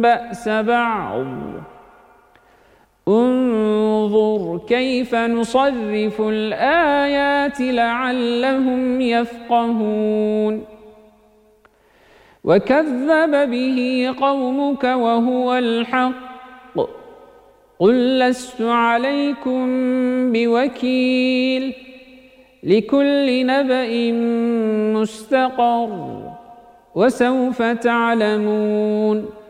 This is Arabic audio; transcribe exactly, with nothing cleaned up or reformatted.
بأس بعض انظر كيف نصرف الآيات لعلهم يفقهون وكذب به قومك وهو الحق قل لست عليكم بوكيل لكل نبأ مستقر وسوف تعلمون